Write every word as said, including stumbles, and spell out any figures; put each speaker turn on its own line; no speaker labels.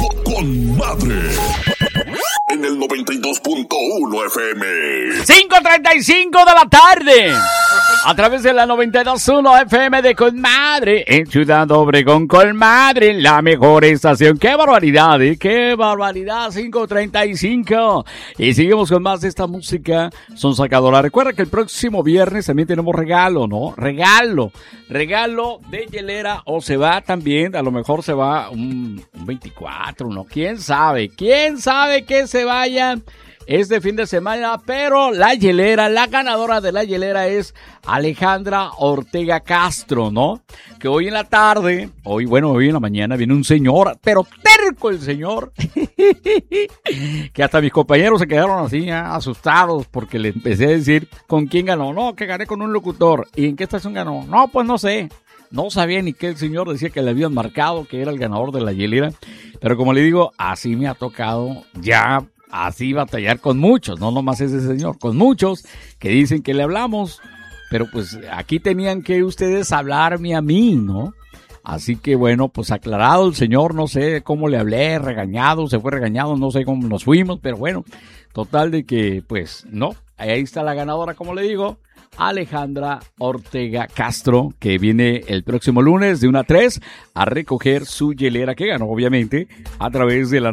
con Madre. En el noventa y dos punto uno F M.
cinco treinta y cinco de la tarde. A través de la noventa y dos punto uno F M de Colmadre. En Ciudad Obregón, Colmadre. La mejor estación. ¡Qué barbaridad, eh! ¡Qué barbaridad! cinco treinta y cinco. Y seguimos con más de esta música sonsacadora. Recuerda que el próximo viernes también tenemos regalo, ¿no? Regalo. Regalo de hielera. O se va también. A lo mejor se va un, un veinticuatro, ¿no? ¿Quién sabe? ¿Quién sabe que se vayan este fin de semana? Pero la hielera, la ganadora de la hielera es Alejandra Ortega Castro, ¿no? Que hoy en la tarde, hoy, bueno, hoy en la mañana viene un señor, pero terco el señor, que hasta mis compañeros se quedaron así, ¿eh? asustados, porque le empecé a decir con quién ganó. No, que gané con un locutor. ¿Y en qué estación ganó? No, pues no sé. No sabía ni que el señor decía que le habían marcado, que era el ganador de la hielera. Pero como le digo, así me ha tocado ya así batallar con muchos, no nomás ese señor, con muchos que dicen que le hablamos. Pero pues aquí tenían que ustedes hablarme a mí, ¿no? Así que bueno, pues aclarado el señor, no sé cómo le hablé, regañado, se fue regañado, no sé cómo nos fuimos, pero bueno, total de que pues no, ahí está la ganadora, como le digo. Alejandra Ortega Castro, que viene el próximo lunes de una a tres a recoger su hielera que ganó, obviamente, a través de la